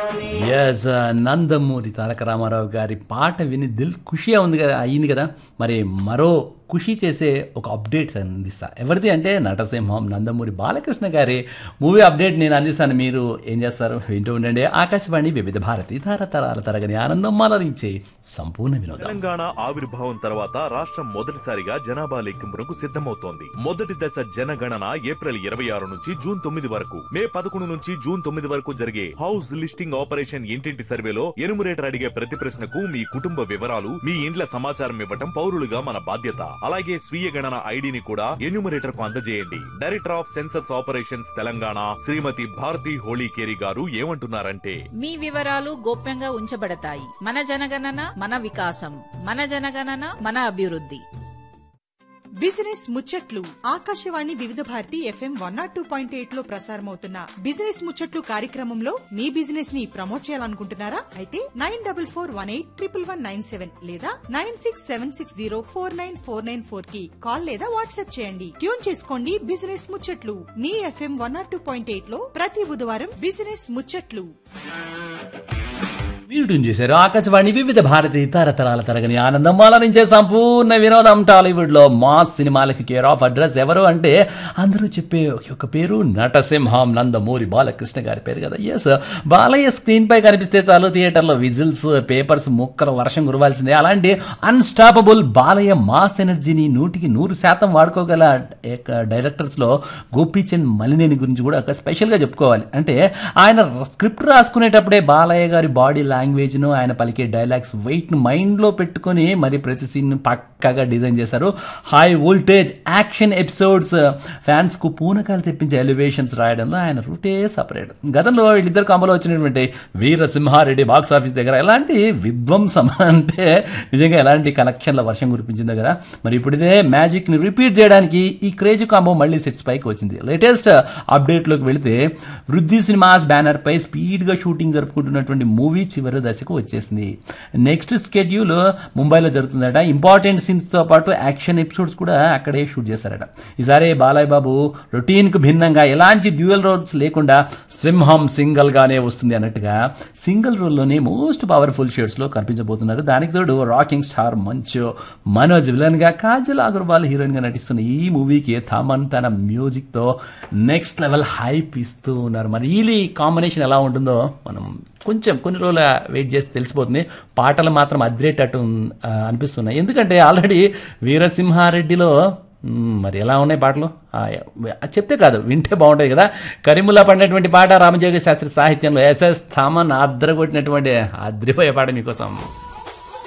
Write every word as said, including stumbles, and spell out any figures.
Yes Nandamuri Taraka Ramarao గారి పాట విని దిల్ ఖుషి ఉంది కదా అయ్యింది కదా. మరి మరో ఖుషి చేసే ఒక అప్డేట్స్ అందిస్తా. ఎవరిది అంటే నటసింహం నందమూరి బాలకృష్ణ గారి మూవీ అప్డేట్ నేను అందిస్తాను. మీరు ఏం చేస్తారు? వింటూ ఉండండి ఆకాశవాణి వివిధ భారతి తరతరాల తరగని ఆనందం మాలరించే సంపూర్ణ వినోదం. తెలంగాణ ఆవిర్భావం తర్వాత రాష్ట్రం మొదటిసారిగా జనాభా లెక్కింపునకు సిద్ధమవుతోంది. మొదటి దశ జనగణన ఏప్రిల్ ఇరవై ఆరు నుంచి జూన్ తొమ్మిది వరకు, మే పదకొండు నుంచి జూన్ తొమ్మిది వరకు జరిగే హౌస్ లిస్టింగ్ ఆపరేషన్ ఇంటింటి సర్వేలో ఎనుమరేటర్ అడిగే ప్రతి ప్రశ్నకు మీ కుటుంబ వివరాలు, మీ ఇండ్ల సమాచారం ఇవ్వటం పౌరులుగా మన బాధ్యత. అలాగే స్వీయ గణన ఐడిని కూడా ఎన్యూమరేటర్ కు అందజేయండి. Director of census operations Telangana శ్రీమతి భారతి హోళీకేరి గారు ఏమంటున్నారంటే, మీ వివరాలు గోప్యంగా ఉంచబడతాయి. మన జనగణన మన వికాసం, మన జనగణన మన అభివృద్ధి. బిజినెస్ ముచ్చట్లు ఆకాశవాణి వివిధ Bharati FM one not two point eight లో ప్రసారమవుతున్న బిజినెస్ ముచ్చట్లు కార్యక్రమంలో మీ బిజినెస్ ని ప్రమోట్ చేయాలనుకుంటున్నారా? అయితే nine double four one eight triple one nine seven లేదా nine six seven six zero four nine four nine four కి కాల్ లేదా వాట్సాప్ చేయండి. ట్యూన్ చేసుకోండి బిజినెస్ ముచ్చట్లు మీ FM one not two point eight లో ప్రతి బుధవారం బిజినెస్ ముచ్చట్లు. మీరు ట్యూన్ చేశారు ఆకాశవాణి వివిధ భారతి తరతరాల తరగని ఆనందం మాలరించే సంపూర్ణ వినోదం. టాలీవుడ్ లో మాస్ సినిమాలకి కేర్ ఆఫ్ అడ్రస్ ఎవరు అంటే అందరూ చెప్పే ఒక పేరు నటసింహం నందమూరి బాలకృష్ణ గారి పేరు కదా. ఎస్, బాలయ్య స్క్రీన్ పై కనిపిస్తే చాలు థియేటర్లో విజిల్స్, పేపర్స్, ముక్కల వర్షం కురవాల్సిందే. అలాంటి అన్స్టాపబుల్ బాలయ్య మాస్ ఎనర్జీని నూటికి నూరు శాతం వాడుకోగల డైరెక్టర్స్ లో గోపీచంద్ మలినేని గురించి కూడా ఒక స్పెషల్ గా చెప్పుకోవాలి. అంటే ఆయన స్క్రిప్ట్ రాసుకునేటప్పుడే బాలయ్య గారి బాడీ లాంగ్వేజ్ ను, ఆయన పలికే డైలాగ్స్ వెయిట్ ను మైండ్ లో పెట్టుకుని మరి ప్రతి సీన్ పక్కగా డిజైన్ చేశారు. High voltage action episodes, fans కు పూనకాలు తెప్పించే ఎలివేషన్స్ రాయడంలో ఆయన రూటే సపరేట్. గతంలో వీళ్ళిద్దరు కాంబోలో వచ్చినటువంటి వీరసింహారెడ్డి బాక్స్ ఆఫీస్ దగ్గర ఎలాంటి విధ్వంసం అంటే నిజంగా ఎలాంటి కనెక్షన్ల వర్షం కురిపించింది కదా. మరి ఇప్పుడు ఇదే మ్యాజిక్ ని రిపీట్ చేయడానికి ఈ క్రేజ్ కాంబో మళ్ళీ సెట్స్ పైకి వచ్చింది. లేటెస్ట్ అప్డేట్ లోకి వెళితే వృద్ధి సినిమాస్ బ్యానర్ పై స్పీడ్ గా షూటింగ్ జరుపుకుంటున్నటువంటి మూవీ చివరి దశకు వచ్చేసింది. నెక్స్ట్ స్కెడ్యూల్ ముంబైలో జరుగుతుందట. ఇంపార్టెంట్ సీన్స్ తో పాటు యాక్షన్ ఎపిసోడ్స్ కూడా అక్కడే షూట్ చేశారట. ఈసారి బాలయ్య బాబు రొటీన్ కు భిన్నంగా ఎలాంటి డ్యూయల్ రోల్స్ లేకుండా సింహం సింగల్ గానే వస్తుంది అన్నట్టుగా సింగిల్ రోల్ లోనే మోస్ట్ పవర్ఫుల్ షేడ్స్ లో కనిపించబోతున్నారు. దానికి తోడు rocking star Manchu Manoj villain గా, కాజల్ అగర్వాల్ హీరోయిన్ గా నటిస్తున్న ఈ మూవీకి థమన్ తన మ్యూజిక్ తో నెక్స్ట్ లెవెల్ హైప్ ఇస్తూ ఉన్నారు. మరి ఈ కాంబినేషన్ ఎలా ఉంటుందో మనం కొంచెం కొన్ని రోజులు వెయిట్ చేస్తే తెలిసిపోతుంది. పాటలు మాత్రం అద్రేటట్టు అనిపిస్తున్నాయి. ఎందుకంటే ఆల్రెడీ వీరసింహారెడ్డిలో మరి ఎలా ఉన్నాయి పాటలు చెప్తే కాదు వింటే బాగుంటాయి కదా. కరీముల్లా పడినటువంటి పాట రామజోగి శాస్త్రి సాహిత్యంలో ఎస్ఎస్ థమన్ అద్రగొట్టినటువంటి అద్రిపోయే పాట మీకోసం.